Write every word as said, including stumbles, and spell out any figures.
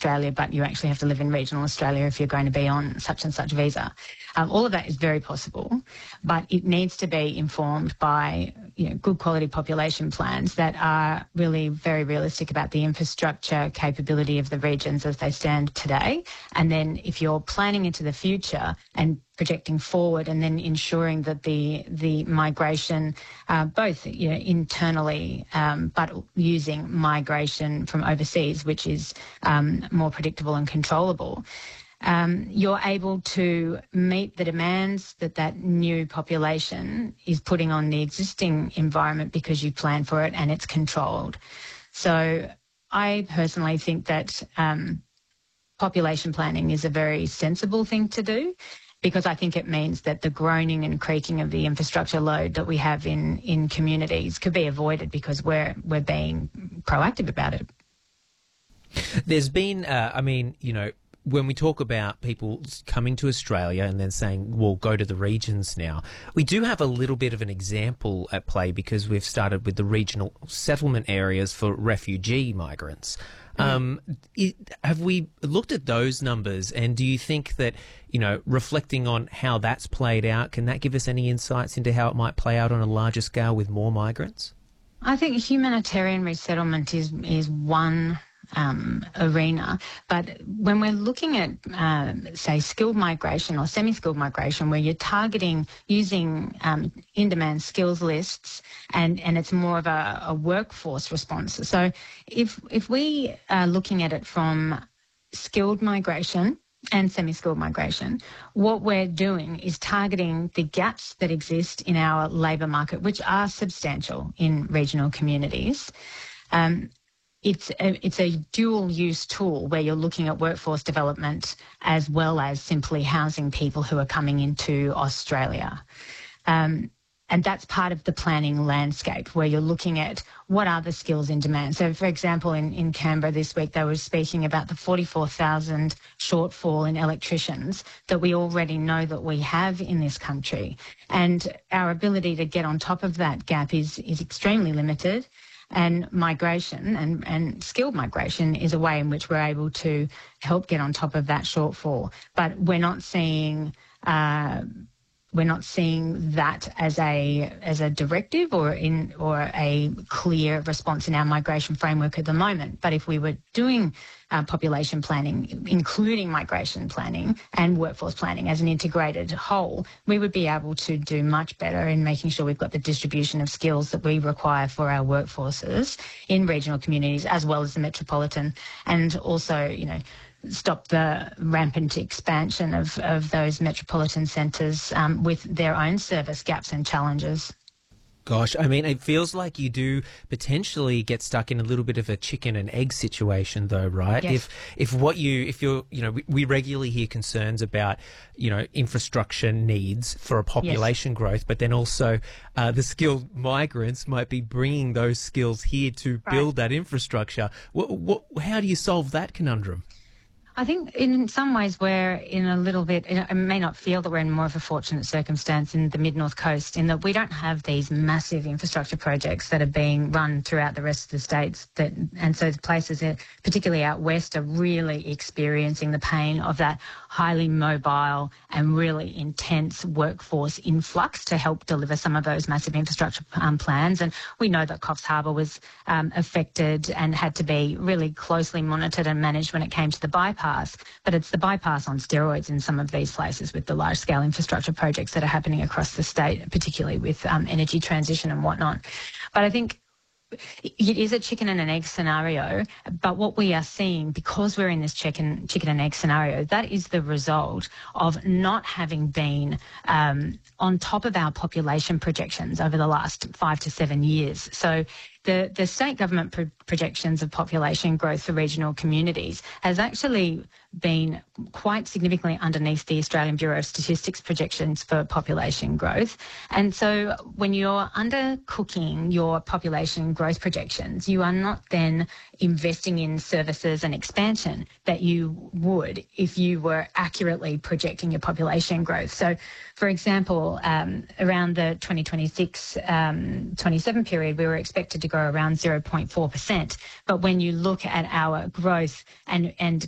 Australia, but you actually have to live in regional Australia if you're going to be on such and such visa. Um, all of that is very possible, but it needs to be informed by, you know, good quality population plans that are really very realistic about the infrastructure capability of the regions as they stand today. And then if you're planning into the future and projecting forward, and then ensuring that the the migration, uh, both, you know, internally, um, but using migration from overseas, which is um, more predictable and controllable, um, you're able to meet the demands that that new population is putting on the existing environment because you plan for it and it's controlled. So I personally think that um, population planning is a very sensible thing to do, because I think it means that the groaning and creaking of the infrastructure load that we have in, in communities could be avoided because we're we're being proactive about it. There's been, uh, I mean, you know, when we talk about people coming to Australia and then saying, well, go to the regions now, we do have a little bit of an example at play because we've started with the regional settlement areas for refugee migrants. Um, it, have we looked at those numbers, and do you think that, you know, reflecting on how that's played out, can that give us any insights into how it might play out on a larger scale with more migrants? I think humanitarian resettlement is is one um, arena, but when we're looking at, uh, say, skilled migration or semi-skilled migration, where you're targeting using um, in-demand skills lists, and, and it's more of a, a workforce response. So if if we are looking at it from skilled migration and semi-skilled migration, what we're doing is targeting the gaps that exist in our labour market, which are substantial in regional communities. Um, It's a, it's a dual-use tool where you're looking at workforce development as well as simply housing people who are coming into Australia. Um, and that's part of the planning landscape where you're looking at what are the skills in demand. So, for example, in, in Canberra this week, they were speaking about the forty-four thousand shortfall in electricians that we already know that we have in this country. And our ability to get on top of that gap is, is extremely limited. And migration and, and skilled migration is a way in which we're able to help get on top of that shortfall. But we're not seeing uh, we're not seeing that as a as a directive or in or a clear response in our migration framework at the moment. But if we were doing uh, population planning, including migration planning and workforce planning as an integrated whole, we would be able to do much better in making sure we've got the distribution of skills that we require for our workforces in regional communities as well as the metropolitan, and also, you know, stop the rampant expansion of, of those metropolitan centres um, with their own service gaps and challenges. Gosh, I mean, it feels like you do potentially get stuck in a little bit of a chicken and egg situation, though, right? Yes. If if what you if you're you know we, we regularly hear concerns about, you know, infrastructure needs for a population Yes. growth, but then also uh, the skilled migrants might be bringing those skills here to Right. build that infrastructure. What, what how do you solve that conundrum? I think in some ways we're in a little bit, I may not feel that we're in more of a fortunate circumstance in the mid-north coast, in that we don't have these massive infrastructure projects that are being run throughout the rest of the states. That, and so the places, that, particularly out west, are really experiencing the pain of that highly mobile and really intense workforce influx to help deliver some of those massive infrastructure um, plans. And we know that Coffs Harbour was um, affected and had to be really closely monitored and managed when it came to the bypass. But it's the bypass on steroids in some of these places with the large-scale infrastructure projects that are happening across the state, particularly with um, energy transition and whatnot. But I think it is a chicken and an egg scenario, but what we are seeing, because we're in this chicken, chicken and egg scenario, that is the result of not having been um, on top of our population projections over the last five to seven years. So the, the state government pro- projections of population growth for regional communities has actually been quite significantly underneath the Australian Bureau of Statistics projections for population growth. And so when you're undercooking your population growth projections, you are not then investing in services and expansion that you would if you were accurately projecting your population growth. So, for example, um, around the twenty twenty-six twenty-seven um, period, we were expected to grow around zero point four percent. But when you look at our growth and, and